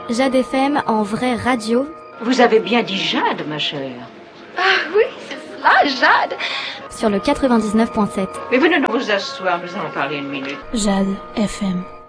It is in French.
Jade FM en vraie radio. Vous avez bien dit Jade, ma chère. Ah oui, c'est cela, Jade. Sur le 99.7. Mais venez nous vous asseoir, nous allons parler une minute. Jade FM.